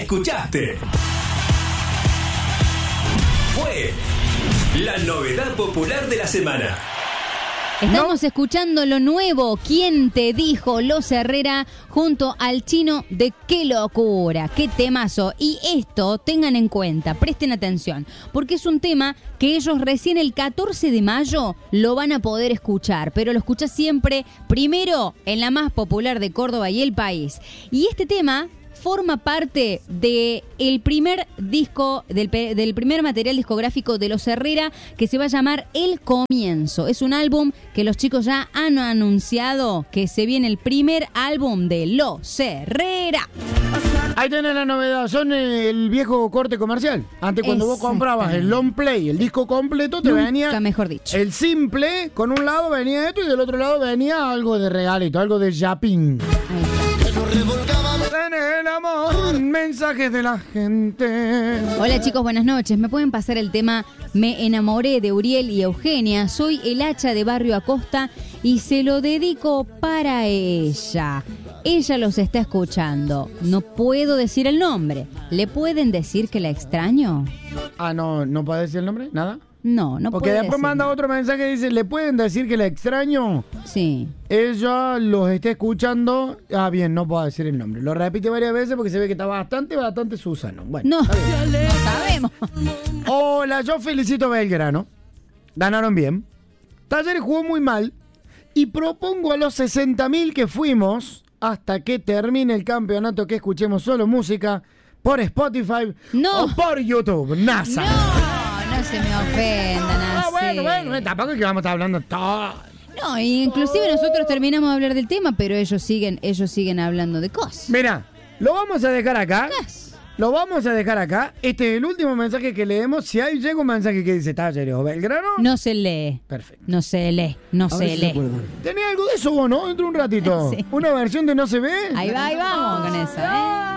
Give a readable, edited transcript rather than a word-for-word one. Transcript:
escuchaste. Fue la novedad popular de la semana. Estamos escuchando lo nuevo. ¿Quién te dijo? Los Herrera junto al Chino de Qué Locura. Qué temazo. Y esto, tengan en cuenta, presten atención, porque es un tema que ellos recién el 14 de mayo lo van a poder escuchar, pero lo escuchás siempre primero en la más popular de Córdoba y el país. Y este tema forma parte de el primer disco, del primer material discográfico de Los Herrera, que se va a llamar El Comienzo. Es un álbum que los chicos ya han anunciado que se viene el primer álbum de Los Herrera. Ahí tenés la novedad, son el viejo corte comercial. Antes, cuando vos comprabas el long play, el disco completo, te venía, mejor dicho, el simple, con un lado venía esto y del otro lado venía algo de regalito, algo de yapín. En el amor, mensajes de la gente. Hola chicos, buenas noches. ¿Me pueden pasar el tema Me enamoré de Uriel y Eugenia? Soy el hacha de Barrio Acosta y se lo dedico para ella. Ella los está escuchando. No puedo decir el nombre. ¿Le pueden decir que la extraño? Ah, ¿no puede decir el nombre? ¿Nada? No porque puede después manda otro mensaje y dice, ¿le pueden decir que la extraño? Sí. Ella los está escuchando. Ah, bien, no puedo decir el nombre. Lo repite varias veces porque se ve que está bastante Susano. Bueno, no sabemos. Hola, yo felicito a Belgrano. Ganaron bien. Talleres jugó muy mal. Y propongo a los 60.000 que fuimos hasta que termine el campeonato que escuchemos solo música por Spotify o por YouTube. NASA. No se me ofendan así. Bueno, tampoco es que vamos a estar hablando todo. No, inclusive nosotros terminamos de hablar del tema, pero ellos siguen hablando de cosas. Mira, lo vamos a dejar acá. Lo vamos a dejar acá. Este es el último mensaje que leemos. Si ahí llega un mensaje que dice Talleres o Belgrano, no se lee. Perfecto. No se lee. ¿Tenés algo de eso vos, no? Dentro de un ratito. Sí. ¿Una versión de No se ve? Ahí vamos con esa,